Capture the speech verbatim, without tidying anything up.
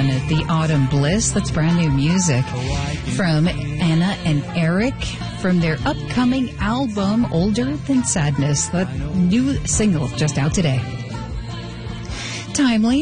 on The Autumn Bliss. That's brand new music from Anna and Eric from their upcoming album, Older Than Sadness. That new single just out today. Timely.